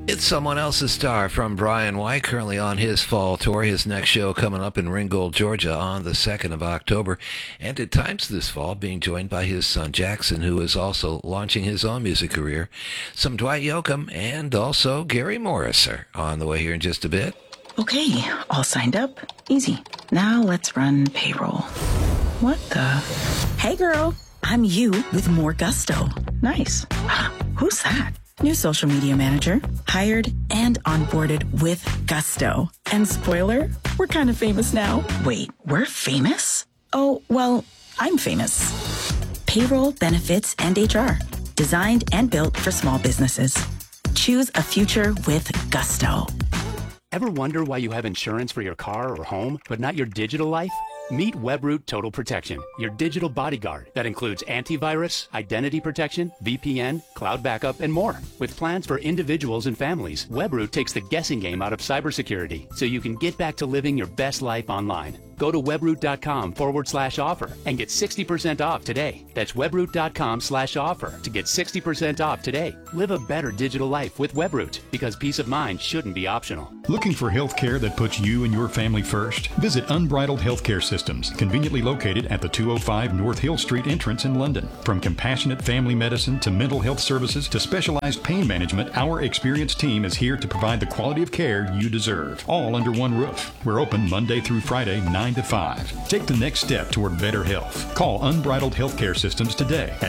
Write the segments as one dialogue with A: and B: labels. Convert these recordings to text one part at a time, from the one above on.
A: It's Someone Else's Star from Brian White, currently on his fall tour. His next show coming up in Ringgold, Georgia on the 2nd of October. And at times this fall, being joined by his son Jackson, who is also launching his own music career. Some Dwight Yoakam and also Gary Morris are on the way here in just a bit.
B: Okay, all signed up. Easy. Now let's run payroll. What the? Hey girl, I'm you with more gusto. Nice. Who's that? New social media manager, hired and onboarded with gusto. And spoiler, we're kind of famous now. Wait, we're famous? Oh, well, I'm famous. Payroll, benefits, and HR. Designed and built for small businesses. Choose a future with gusto.
C: Ever wonder why you have insurance for your car or home, but not your digital life? Meet Webroot Total Protection, your digital bodyguard that includes antivirus, identity protection, VPN, cloud backup, and more. With plans for individuals and families, Webroot takes the guessing game out of cybersecurity so you can get back to living your best life online. Go to webroot.com/offer and get 60% off today. That's webroot.com/offer to get 60% off today. Live a better digital life with Webroot, because peace of mind shouldn't be optional.
D: Looking for health care that puts you and your family first? Visit Unbridled Healthcare Systems, conveniently located at the 205 North Hill Street entrance in London. From compassionate family medicine to mental health services to specialized pain management, our experienced team is here to provide the quality of care you deserve, all under one roof. We're open Monday through Friday, 9 to 5. Take the next step toward better health. Call Unbridled Healthcare Systems today at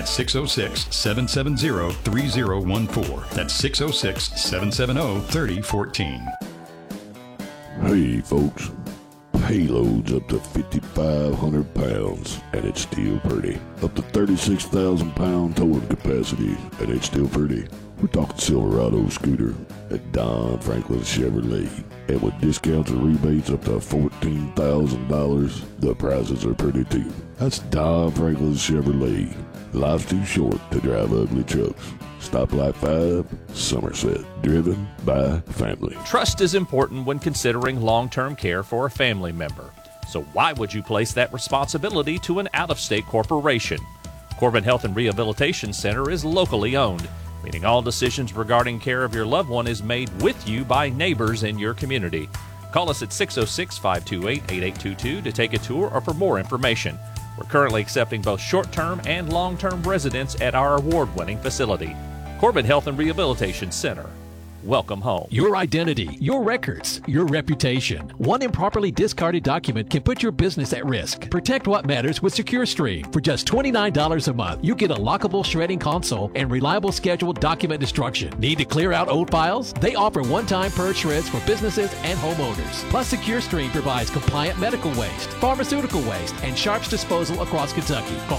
D: 606-770-3014. That's 606-770-3014.
E: Hey folks, payload's up to 5,500 pounds and it's still pretty. Up to 36,000 pound towing capacity and it's still pretty. We're talking Silverado scooter at Don Franklin Chevrolet. And with discounts and rebates up to $14,000, the prices are pretty too. That's Don Franklin Chevrolet. Life's too short to drive ugly trucks. Stoplight 5, Somerset. Driven by family.
F: Trust is important when considering long-term care for a family member. So why would you place that responsibility to an out-of-state corporation? Corbin Health and Rehabilitation Center is locally owned, meaning all decisions regarding care of your loved one is made with you by neighbors in your community. Call us at 606-528-8822 to take a tour or for more information. We're currently accepting both short-term and long-term residents at our award-winning facility, Corbin Health and Rehabilitation Center. Welcome home.
G: Your identity, your records, your reputation. One improperly discarded document can put your business at risk. Protect what matters with SecureStream. For just $29 a month, you get a lockable shredding console and reliable scheduled document destruction. Need to clear out old files? They offer one-time purge shreds for businesses and homeowners. Plus, SecureStream provides compliant medical waste, pharmaceutical waste, and sharps disposal across Kentucky. Call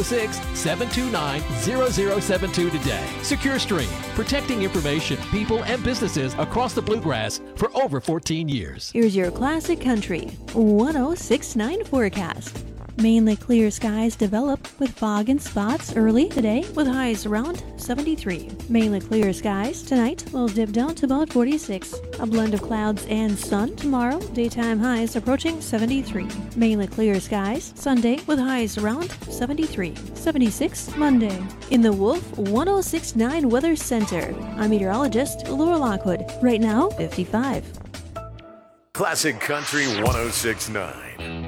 G: 606-729-0072 today. SecureStream, protecting information, people, and businesses across the Bluegrass for over 14 years.
H: Here's your Classic Country 1069 forecast. Mainly clear skies develop with fog and spots early today with highs around 73. Mainly clear skies tonight will dip down to about 46. A blend of clouds and sun tomorrow. Daytime highs approaching 73. Mainly clear skies Sunday with highs around 73. 76 Monday. In the Wolf 1069 Weather Center, I'm meteorologist Laura Lockwood. Right now, 55.
I: Classic Country 1069.